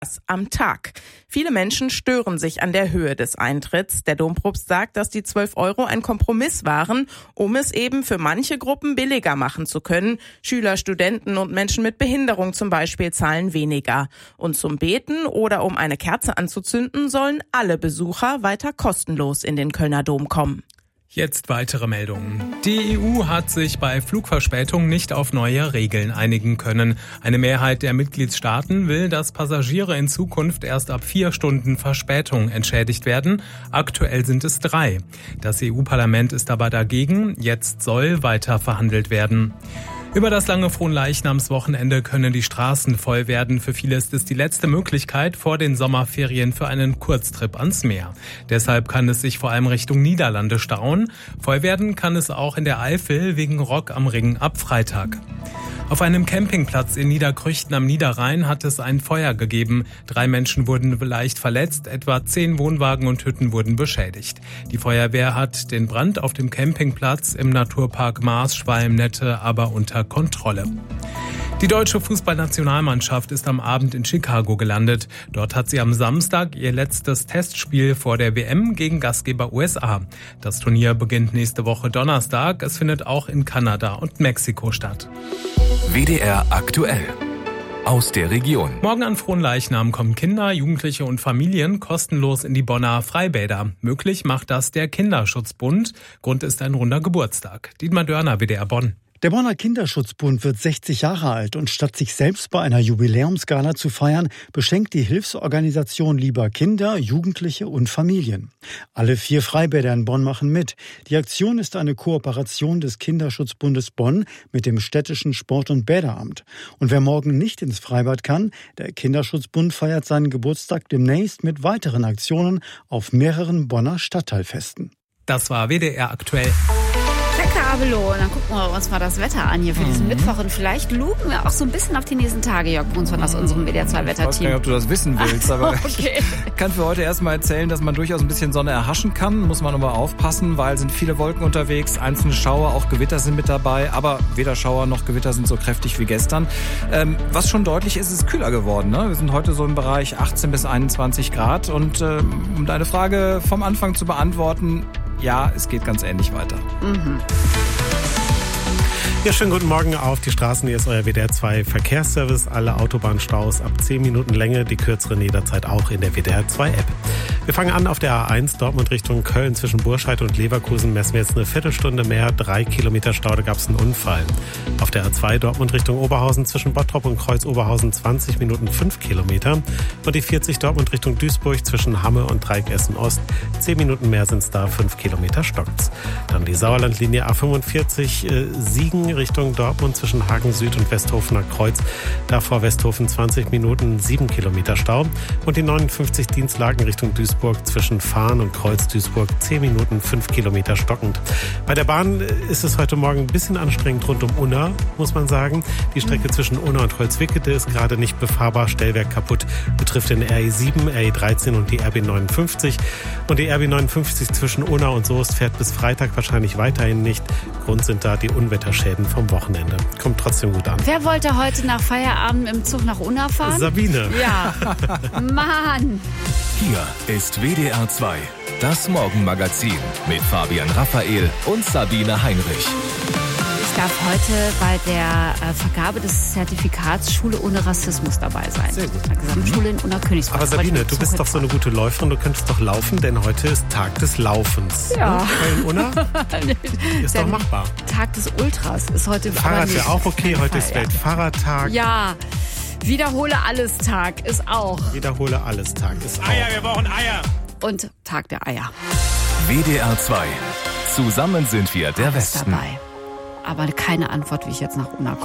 am Tag. Viele Menschen stören sich an der Höhe des Eintritts. Der Dompropst sagt, dass die 12 € ein Kompromiss waren, um es eben für manche Gruppen billiger machen zu können. Schüler, Studenten und Menschen mit Behinderung zum Beispiel zahlen weniger. Und zum Beten oder um eine Kerze anzuzünden, sollen alle Besucher weiter kostenlos in den Kölner Dom kommen. Jetzt weitere Meldungen. Die EU hat sich bei Flugverspätungen nicht auf neue Regeln einigen können. Eine Mehrheit der Mitgliedstaaten will, dass Passagiere in Zukunft erst ab 4 Stunden Verspätung entschädigt werden. Aktuell sind es 3. Das EU-Parlament ist aber dagegen. Jetzt soll weiter verhandelt werden. Über das lange Fronleichnamswochenende können die Straßen voll werden. Für viele ist es die letzte Möglichkeit vor den Sommerferien für einen Kurztrip ans Meer. Deshalb kann es sich vor allem Richtung Niederlande stauen. Voll werden kann es auch in der Eifel wegen Rock am Ring ab Freitag. Auf einem Campingplatz in Niederkrüchten am Niederrhein hat es ein Feuer gegeben. 3 Menschen wurden leicht verletzt, etwa 10 Wohnwagen und Hütten wurden beschädigt. Die Feuerwehr hat den Brand auf dem Campingplatz im Naturpark Maas-Schwalm-Nette aber unter Kontrolle. Die deutsche Fußballnationalmannschaft ist am Abend in Chicago gelandet. Dort hat sie am Samstag ihr letztes Testspiel vor der WM gegen Gastgeber USA. Das Turnier beginnt nächste Woche Donnerstag. Es findet auch in Kanada und Mexiko statt. WDR aktuell. Aus der Region. Morgen an Fronleichnam kommen Kinder, Jugendliche und Familien kostenlos in die Bonner Freibäder. Möglich macht das der Kinderschutzbund. Grund ist ein runder Geburtstag. Dietmar Dörner, WDR Bonn. Der Bonner Kinderschutzbund wird 60 Jahre alt und statt sich selbst bei einer Jubiläumsgala zu feiern, beschenkt die Hilfsorganisation lieber Kinder, Jugendliche und Familien. Alle 4 Freibäder in Bonn machen mit. Die Aktion ist eine Kooperation des Kinderschutzbundes Bonn mit dem städtischen Sport- und Bäderamt. Und wer morgen nicht ins Freibad kann, der Kinderschutzbund feiert seinen Geburtstag demnächst mit weiteren Aktionen auf mehreren Bonner Stadtteilfesten. Das war WDR aktuell. Danke, Abelo. Dann gucken wir uns mal das Wetter an hier für diesen Mittwoch. Und vielleicht lupen wir auch so ein bisschen auf die nächsten Tage, Jörg Brunsmann aus unserem WDR2-Wetterteam. Ich weiß gar nicht, ob du das wissen willst, aber okay. Ich kann für heute erstmal erzählen, dass man durchaus ein bisschen Sonne erhaschen kann. Muss man aber aufpassen, weil sind viele Wolken unterwegs, einzelne Schauer, auch Gewitter sind mit dabei. Aber weder Schauer noch Gewitter sind so kräftig wie gestern. Was schon deutlich ist, ist kühler geworden. Ne? Wir sind heute so im Bereich 18 bis 21 Grad. Und um deine Frage vom Anfang zu beantworten, ja, es geht ganz ähnlich weiter. Ja, schönen guten Morgen auf die Straßen. Hier ist euer WDR2 Verkehrsservice. Alle Autobahnstaus ab 10 Minuten Länge, die kürzeren jederzeit auch in der WDR2 App. Wir fangen an auf der A1 Dortmund Richtung Köln. Zwischen Burscheid und Leverkusen messen wir jetzt eine Viertelstunde mehr. 3 Kilometer Stau, da gab es einen Unfall. Auf der A2 Dortmund Richtung Oberhausen zwischen Bottrop und Kreuz Oberhausen 20 Minuten 5 Kilometer. Und die 40 Dortmund Richtung Duisburg zwischen Hamme und Dreieck Essen Ost. 10 Minuten mehr sind es da, 5 Kilometer stockt's. Dann die Sauerlandlinie A45 Siegen Richtung Dortmund zwischen Hagen Süd und Westhofener Kreuz. Davor Westhofen 20 Minuten 7 Kilometer Stau. Und die 59 Dienstlagen Richtung Duisburg zwischen Fahn und Kreuz Duisburg 10 Minuten 5 Kilometer stockend. Bei der Bahn ist es heute Morgen ein bisschen anstrengend rund um Unna, muss man sagen. Die Strecke zwischen Unna und Holzwickede ist gerade nicht befahrbar. Stellwerk kaputt, betrifft den RE7, RE13 und die RB59. Und die RB59 zwischen Unna und Soest fährt bis Freitag wahrscheinlich weiterhin nicht. Grund sind da die Unwetterschäden vom Wochenende. Kommt trotzdem gut an. Wer wollte heute nach Feierabend im Zug nach Unna fahren? Sabine. Ja, Mann. Hier ist WDR 2, das Morgenmagazin mit Fabian Raphael und Sabine Heinrich. Ich darf heute bei der Vergabe des Zertifikats Schule ohne Rassismus dabei sein. Sehr gut. Der Gesamtschule in Unna-Königsberg. Aber Sabine, du bist doch so eine gute Läuferin, du könntest doch laufen, denn heute ist Tag des Laufens. Ja. In Unna? Ist doch machbar. Tag des Ultras ist heute. Fahrrad wäre auch okay, heute ist Weltfahrradtag. Ja. Wiederhole alles Tag ist auch. Wiederhole alles Tag ist auch. Eier, wir brauchen Eier. Und Tag der Eier. WDR 2. Zusammen sind wir der Westen. Dabei. Aber keine Antwort, wie ich jetzt nach Unna komme.